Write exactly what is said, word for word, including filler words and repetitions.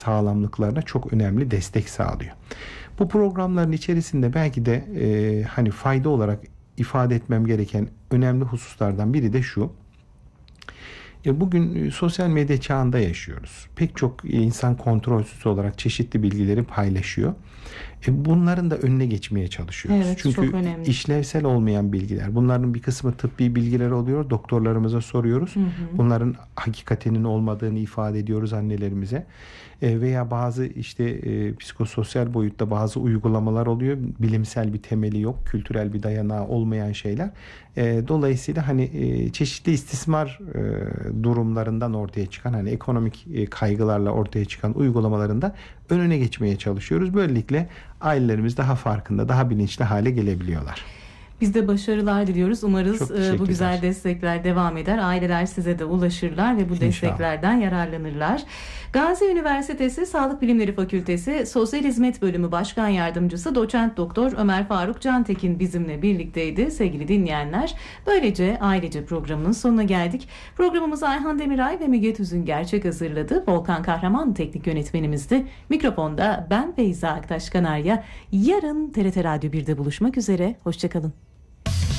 sağlamlıklarına çok önemli destek sağlıyor. Bu programların içerisinde belki de e, hani fayda olarak ifade etmem gereken önemli hususlardan biri de şu. Bugün sosyal medya çağında yaşıyoruz. Pek çok insan kontrolsüz olarak çeşitli bilgileri paylaşıyor. Bunların da önüne geçmeye çalışıyoruz. Evet, çünkü işlevsel olmayan bilgiler. Bunların bir kısmı tıbbi bilgiler oluyor. Doktorlarımıza soruyoruz. Hı hı. Bunların hakikatinin olmadığını ifade ediyoruz annelerimize. Veya bazı işte e, psikososyal boyutta bazı uygulamalar oluyor. Bilimsel bir temeli yok. Kültürel bir dayanağı olmayan şeyler. E, dolayısıyla hani e, çeşitli istismar e, durumlarından ortaya çıkan, hani ekonomik e, kaygılarla ortaya çıkan uygulamalarında önüne geçmeye çalışıyoruz. Böylelikle ailelerimiz daha farkında, daha bilinçli hale gelebiliyorlar. Biz de başarılar diliyoruz. Umarız bu güzel destekler devam eder. Aileler size de ulaşırlar ve bu İnşallah. desteklerden yararlanırlar. Gazi Üniversitesi Sağlık Bilimleri Fakültesi Sosyal Hizmet Bölümü Başkan Yardımcısı Doçent Doktor Ömer Faruk Cantekin bizimle birlikteydi sevgili dinleyenler. Böylece ailece programının sonuna geldik. Programımızı Ayhan Demiray ve Müge Tüzün Gerçek hazırladı. Volkan Kahraman teknik yönetmenimizdi. Mikrofonda ben Feyza Aktaş Kanarya. Yarın T R T Radyo birde buluşmak üzere. Hoşçakalın.